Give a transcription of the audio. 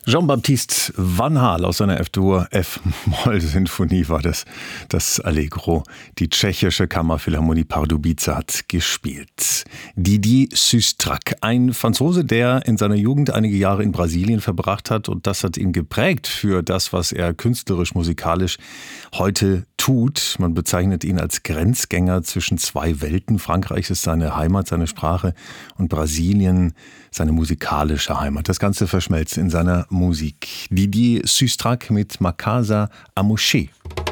Jean-Baptiste Van Hal aus seiner F-Dur-F-Moll-Sinfonie war das Allegro. Die tschechische Kammerphilharmonie Pardubice hat gespielt. Didier Sustrac, ein Franzose, der in seiner Jugend einige Jahre in Brasilien verbracht hat, und das hat ihn geprägt für das, was er künstlerisch, musikalisch heute tut. Man bezeichnet ihn als Grenzgänger zwischen zwei Welten. Frankreich ist seine Heimat, seine Sprache, und Brasilien seine musikalische Heimat. Das Ganze verschmelzt in seiner Musik. Didier Sustrac mit Ma Casa Amouché.